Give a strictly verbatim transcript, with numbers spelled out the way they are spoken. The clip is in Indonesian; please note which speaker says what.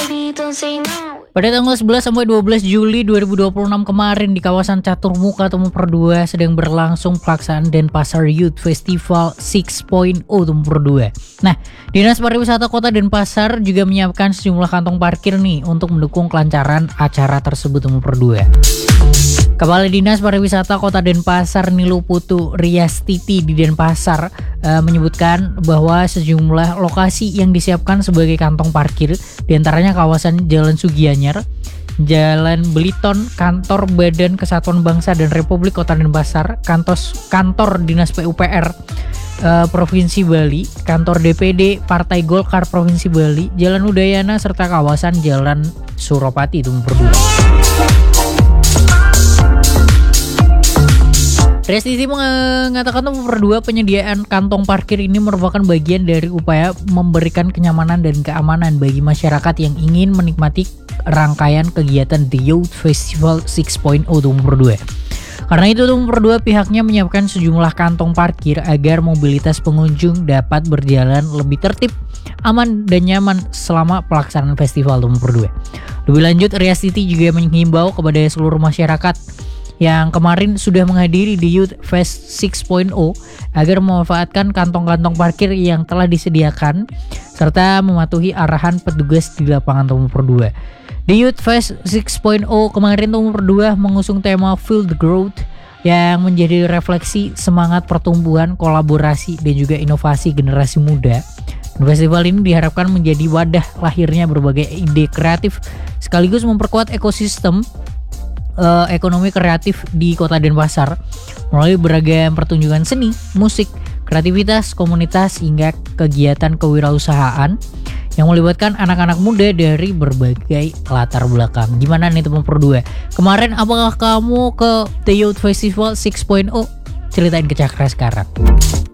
Speaker 1: Pada tanggal sebelas sampai dua belas Juli dua ribu dua puluh enam kemarin di kawasan Catur Muka Tempur dua sedang berlangsung pelaksanaan Denpasar Youth Festival enam titik nol Tempur dua. Nah, Dinas Pariwisata Kota Denpasar juga menyiapkan sejumlah kantong parkir nih untuk mendukung kelancaran acara tersebut Tempur dua. Kepala Dinas Pariwisata Kota Denpasar Nilu Putu Riastiti di Denpasar e, menyebutkan bahwa sejumlah lokasi yang disiapkan sebagai kantong parkir diantaranya kawasan Jalan Sugianyar, Jalan Beliton, Kantor Badan Kesatuan Bangsa dan Republik Kota Denpasar, kantos, Kantor Dinas P U P R e, Provinsi Bali, Kantor D P D Partai Golkar Provinsi Bali, Jalan Udayana serta kawasan Jalan Suropati Tempur dua. Riastiti mengatakan Tempur dua penyediaan kantong parkir ini merupakan bagian dari upaya memberikan kenyamanan dan keamanan bagi masyarakat yang ingin menikmati rangkaian kegiatan The Youth Festival enam titik nol Tempur dua. Karena itu Tempur dua pihaknya menyiapkan sejumlah kantong parkir agar mobilitas pengunjung dapat berjalan lebih tertib, aman dan nyaman selama pelaksanaan festival Tempur dua. Lebih lanjut, Riastiti juga menghimbau kepada seluruh masyarakat yang kemarin sudah menghadiri di Youth Fest enam titik nol agar memanfaatkan kantong-kantong parkir yang telah disediakan serta mematuhi arahan petugas di lapangan Tempur dua. Di Youth Fest enam titik nol kemarin Tempur dua mengusung tema Feel the Growth yang menjadi refleksi semangat pertumbuhan, kolaborasi dan juga inovasi generasi muda. Festival ini diharapkan menjadi wadah lahirnya berbagai ide kreatif sekaligus memperkuat ekosistem Uh, ekonomi kreatif di Kota Denpasar melalui beragam pertunjukan seni, musik, kreativitas, komunitas hingga kegiatan kewirausahaan yang melibatkan anak-anak muda dari berbagai latar belakang. Gimana nih Tempur dua? Kemarin apakah kamu ke The Youth Festival enam titik nol? Ceritain ke Cakra sekarang.